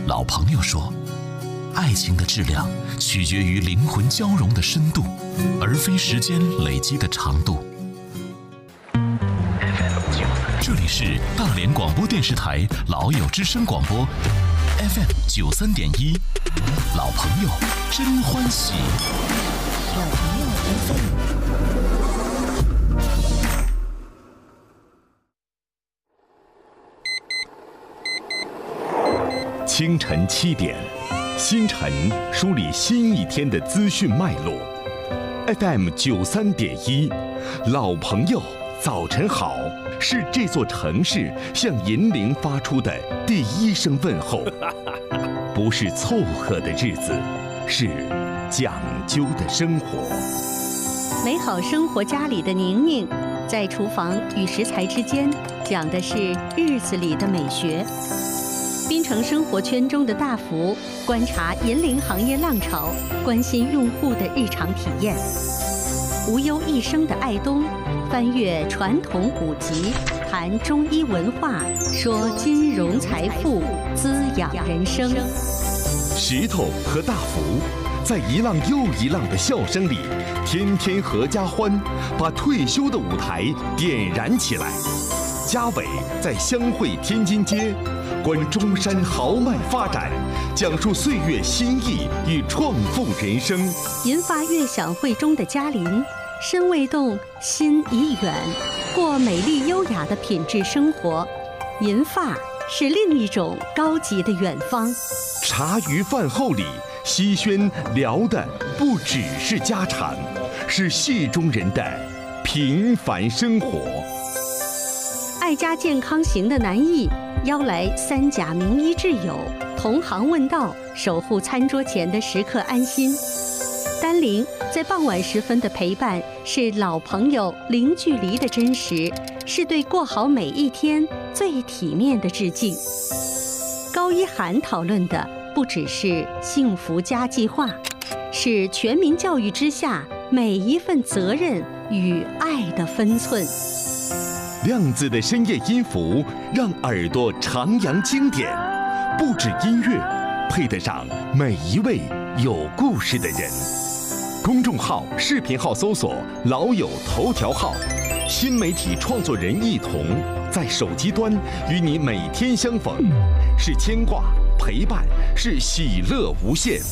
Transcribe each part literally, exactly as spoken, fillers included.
老朋友说，爱情的质量取决于灵魂交融的深度，而非时间累积的长度。这里是大连广播电视台老友之声广播 F M 九三点一，老朋友真欢喜。 老朋友 F M。 清晨七点，星辰梳理新一天的资讯脉络。F M 九三点一，老朋友早晨好，是这座城市向银铃发出的第一声问候。不是凑合的日子，是讲究的生活。 美好生活家里的宁宁，在厨房与食材之间讲的是日子里的美学。滨城生活圈中的大福，观察银铃行业浪潮，关心用户的日常体验。无忧一生的爱东，翻阅传统古籍，谈中医文化，说金融财富，滋养人生。 石头和大福，在一浪又一浪的笑声里，天天合家欢，把退休的舞台点燃起来。嘉伟在湘汇天津街，观中山豪迈发展，讲述岁月新意与创富人生。 银发悦享会中的嘉玲，身未动，心已远，过美丽优雅的品质生活。银发是另一种高级的远方。 茶余饭后里，西轩聊的不只是家常，是戏中人的平凡生活。 爱家健康行的南艺邀来三甲名医挚友，同行问道，守护餐桌前的食客安心。丹玲在傍晚时分的陪伴，是老朋友零距离的真实，是对过好每一天最体面的致敬。高一涵讨论的不只是幸福家计划，是全民教育之下每一份责任与爱的分寸。 亮子的深夜音符让耳朵徜徉经典，不止音乐，配得上每一位有故事的人。公众号、视频号搜索“老友头条号”，新媒体创作人一同在手机端与你每天相逢，是牵挂、陪伴，是喜乐无限。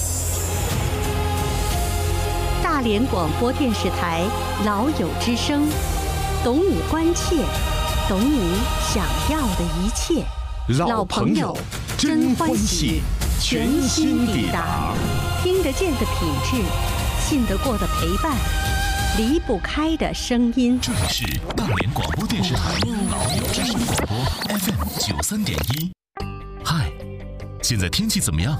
大连广播电视台老友之声，懂你关切，懂你想要的一切。 老朋友真欢喜，全新抵达， 听得见的品质，信得过的陪伴，离不开的声音。 这里是大连广播电视台老友之声广播 F M 九三点一。嗨，现在天气怎么样？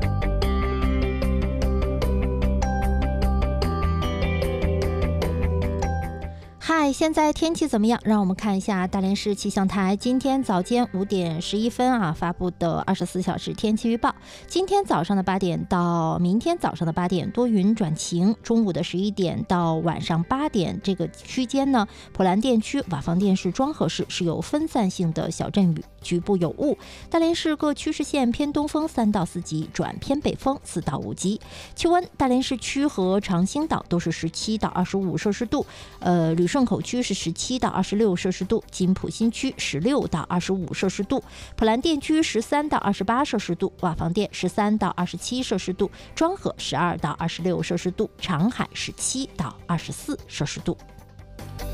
嗨，现在天气怎么样？让我们看一下大连市气象台今天早间五点十一分啊发布的二十四小时天气预报。今天早上的八点到明天早上的八点多云转晴，中午的十一点到晚上八点这个区间呢，普兰店区、瓦房店市、庄河市是有分散性的小阵雨，局部有雾。大连市各区市县偏东风三到四级转偏北风四到五级。气温，大连市区和长兴岛都是十七到二十五摄氏度，呃，旅顺口区是十七到二十六摄氏度，金浦新区十六到二十五摄氏度，普兰店区十三到二十八摄氏度，瓦房店十三到二十七摄氏度，庄河十二到二十六摄氏度，长海十七到二十四摄氏度。